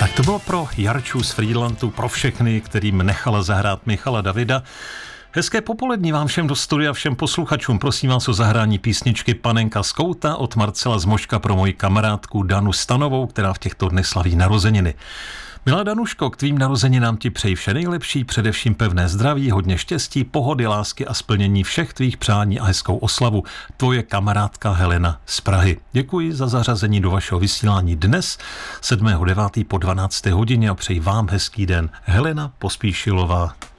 Tak to bylo pro Jarču z Frýdlantu, pro všechny, kterým nechala zahrát Michala Davida. Hezké popolední vám všem do studia, všem posluchačům. Prosím vás o zahrání písničky Panenka z kouta od Marcela Zmoška pro moji kamarádku Danu Stanovou, která v těchto dnech slaví narozeniny. Milá Danuško, k tvým narozeninám ti přeji vše nejlepší, především pevné zdraví, hodně štěstí, pohody, lásky a splnění všech tvých přání a hezkou oslavu. Tvoje kamarádka Helena z Prahy. Děkuji za zařazení do vašeho vysílání dnes 7.9. po 12. hodině a přeji vám hezký den. Helena Pospíšilová.